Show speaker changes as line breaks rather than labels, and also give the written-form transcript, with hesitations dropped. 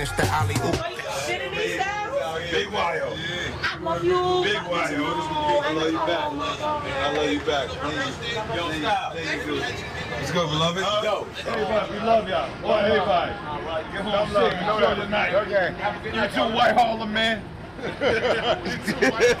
finish the alley-oop.
Big Wyo.
I love you.
Big Wyo.
I love you back. I love you back. Let's go, beloved.
Yo, everybody, we love y'all. Boy, everybody. Give them love. Enjoy the night. Okay. You too, White Harlem, man. You too, White Harlem.